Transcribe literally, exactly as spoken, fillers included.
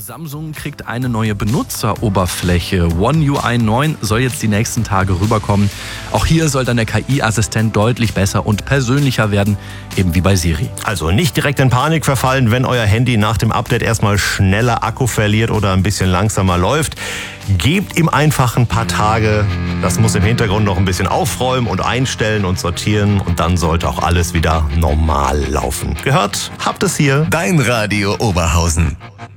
Samsung kriegt eine neue Benutzeroberfläche. One U I neun soll jetzt die nächsten Tage rüberkommen. Auch hier soll dann der K I-Assistent deutlich besser und persönlicher werden, eben wie bei Siri. Also nicht direkt in Panik verfallen, wenn euer Handy nach dem Update erstmal schneller Akku verliert oder ein bisschen langsamer läuft. Gebt ihm einfach ein paar Tage. Das muss im Hintergrund noch ein bisschen aufräumen und einstellen und sortieren. Und dann sollte auch alles wieder normal laufen. Gehört? Habt es hier. Dein Radio Oberhausen.